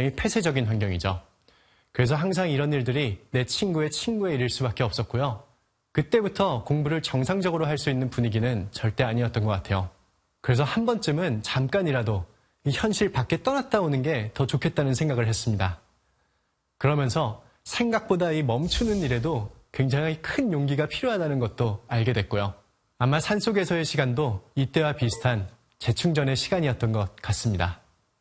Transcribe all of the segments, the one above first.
굉장히 폐쇄적인 환경이죠. 그래서 항상 이런 일들이 내 친구의 친구의 일일 수밖에 없었고요. 그때부터 공부를 정상적으로 할 수 있는 분위기는 절대 아니었던 것 같아요. 그래서 한 번쯤은 잠깐이라도 이 현실 밖에 떠났다 오는 게 더 좋겠다는 생각을 했습니다. 그러면서 생각보다 이 멈추는 일에도 굉장히 큰 용기가 필요하다는 것도 알게 됐고요. 아마 산속에서의 시간도 이때와 비슷한 재충전의 시간이었던 것 같습니다.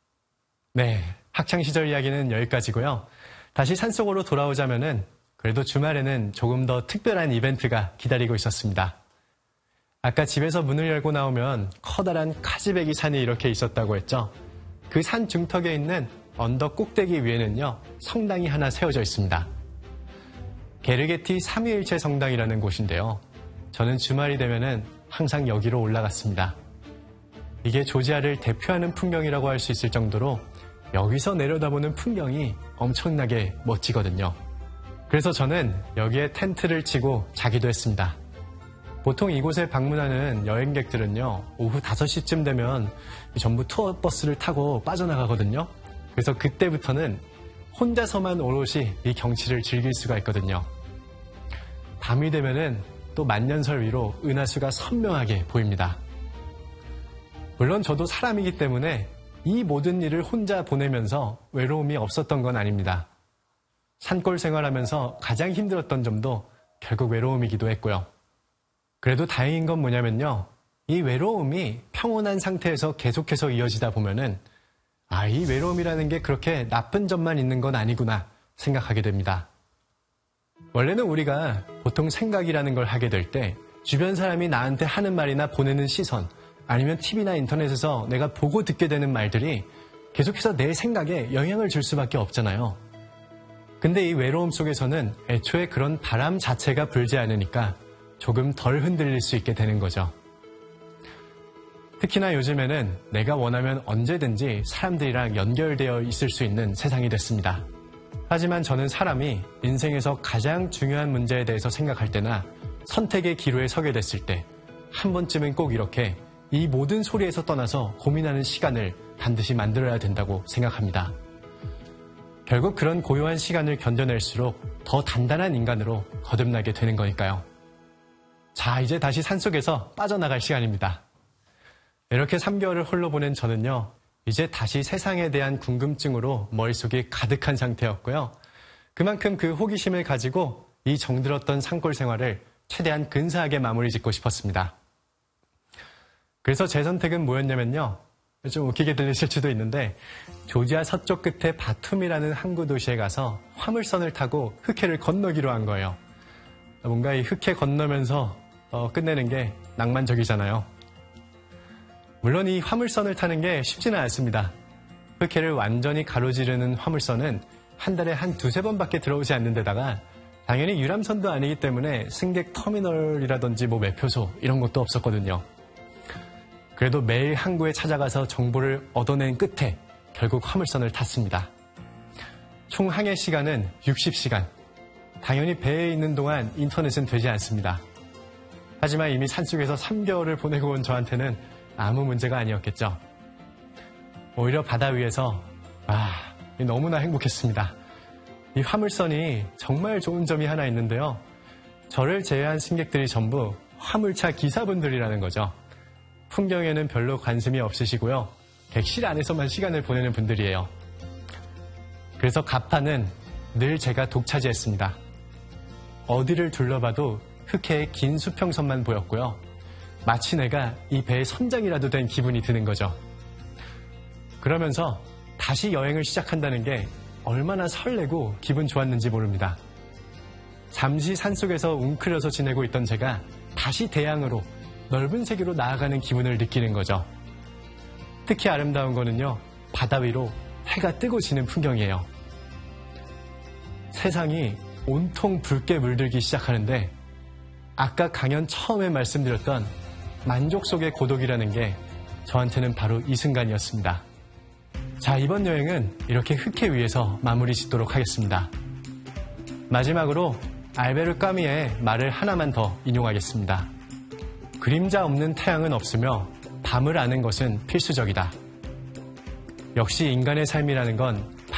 네, 학창시절 이야기는 여기까지고요. 다시 산속으로 돌아오자면은 그래도 주말에는 조금 더 특별한 이벤트가 기다리고 있었습니다. 아까 집에서 문을 열고 나오면 커다란 카즈베기 산이 이렇게 있었다고 했죠. 그 산 중턱에 있는 언덕 꼭대기 위에는요, 성당이 하나 세워져 있습니다. 게르게티 삼위일체 성당이라는 곳인데요. 저는 주말이 되면은 항상 여기로 올라갔습니다. 이게 조지아를 대표하는 풍경이라고 할 수 있을 정도로 여기서 내려다보는 풍경이 엄청나게 멋지거든요. 그래서 저는 여기에 텐트를 치고 자기도 했습니다. 보통 이곳에 방문하는 여행객들은요, 오후 5시쯤 되면 전부 투어 버스를 타고 빠져나가거든요. 그래서 그때부터는 혼자서만 오롯이 이 경치를 즐길 수가 있거든요. 밤이 되면은 또 만년설 위로 은하수가 선명하게 보입니다. 물론 저도 사람이기 때문에 이 모든 일을 혼자 보내면서 외로움이 없었던 건 아닙니다. 산골 생활하면서 가장 힘들었던 점도 결국 외로움이기도 했고요. 그래도 다행인 건 뭐냐면요. 이 외로움이 평온한 상태에서 계속해서 이어지다 보면은 이 외로움이라는 게 그렇게 나쁜 점만 있는 건 아니구나 생각하게 됩니다. 원래는 우리가 보통 생각이라는 걸 하게 될 때 주변 사람이 나한테 하는 말이나 보내는 시선, 아니면 TV나 인터넷에서 내가 보고 듣게 되는 말들이 계속해서 내 생각에 영향을 줄 수밖에 없잖아요. 근데 이 외로움 속에서는 애초에 그런 바람 자체가 불지 않으니까 조금 덜 흔들릴 수 있게 되는 거죠. 특히나 요즘에는 내가 원하면 언제든지 사람들이랑 연결되어 있을 수 있는 세상이 됐습니다. 하지만 저는 사람이 인생에서 가장 중요한 문제에 대해서 생각할 때나 선택의 기로에 서게 됐을 때 한 번쯤은 꼭 이렇게 이 모든 소리에서 떠나서 고민하는 시간을 반드시 만들어야 된다고 생각합니다. 결국 그런 고요한 시간을 견뎌낼수록 더 단단한 인간으로 거듭나게 되는 거니까요. 자, 이제 다시 산속에서 빠져나갈 시간입니다. 이렇게 3개월을 홀로 보낸 저는요, 이제 다시 세상에 대한 궁금증으로 머릿속이 가득한 상태였고요. 그만큼 그 호기심을 가지고 이 정들었던 산골 생활을 최대한 근사하게 마무리 짓고 싶었습니다. 그래서 제 선택은 뭐였냐면요. 좀 웃기게 들리실 수도 있는데 조지아 서쪽 끝에 바툼이라는 항구 도시에 가서 화물선을 타고 흑해를 건너기로 한 거예요. 뭔가 이 흑해 건너면서 끝내는 게 낭만적이잖아요. 물론 이 화물선을 타는 게 쉽지는 않습니다. 흑해를 완전히 가로지르는 화물선은 한 달에 한 2-3번밖에 들어오지 않는 데다가 당연히 유람선도 아니기 때문에 승객 터미널이라든지 매표소 이런 것도 없었거든요. 그래도 매일 항구에 찾아가서 정보를 얻어낸 끝에 결국 화물선을 탔습니다. 총 항해 시간은 60시간. 당연히 배에 있는 동안 인터넷은 되지 않습니다. 하지만 이미 산속에서 3개월을 보내고 온 저한테는 아무 문제가 아니었겠죠. 오히려 바다 위에서 너무나 행복했습니다. 이 화물선이 정말 좋은 점이 하나 있는데요. 저를 제외한 승객들이 전부 화물차 기사분들이라는 거죠. 풍경에는 별로 관심이 없으시고요. 객실 안에서만 시간을 보내는 분들이에요. 그래서 갑판은 늘 제가 독차지했습니다. 어디를 둘러봐도 흑해의 긴 수평선만 보였고요. 마치 내가 이 배의 선장이라도 된 기분이 드는 거죠. 그러면서 다시 여행을 시작한다는 게 얼마나 설레고 기분 좋았는지 모릅니다. 잠시 산속에서 웅크려서 지내고 있던 제가 다시 대양으로 넓은 세계로 나아가는 기분을 느끼는 거죠. 특히 아름다운 거는요, 바다 위로 해가 뜨고 지는 풍경이에요. 세상이 온통 붉게 물들기 시작하는데 아까 강연 처음에 말씀드렸던 만족 속의 고독이라는 게 저한테는 바로 이 순간이었습니다. 자, 이번 여행은 이렇게 흑해 위에서 마무리 짓도록 하겠습니다. 마지막으로 알베르 까미의 말을 하나만 더 인용하겠습니다. 그림자 없는 태양은 없으며 밤을 아는 것은 필수적이다. 역시 인간의 삶이라는 건